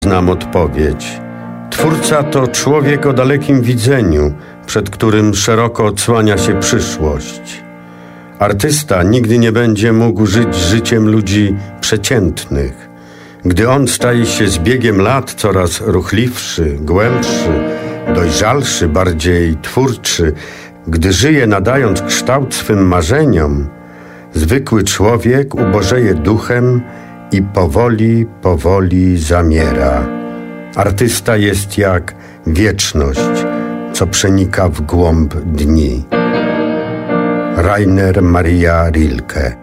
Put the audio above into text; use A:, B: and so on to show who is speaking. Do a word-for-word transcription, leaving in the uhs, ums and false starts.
A: Znam odpowiedź. Twórca to człowiek o dalekim widzeniu, przed którym szeroko odsłania się przyszłość. Artysta nigdy nie będzie mógł żyć życiem ludzi przeciętnych. Gdy on staje się z biegiem lat coraz ruchliwszy, głębszy, dojrzalszy, bardziej twórczy, gdy żyje nadając kształt swym marzeniom, zwykły człowiek ubożeje duchem i powoli, powoli zamiera. Artysta jest jak wieczność, co przenika w głąb dni. Rainer Maria Rilke.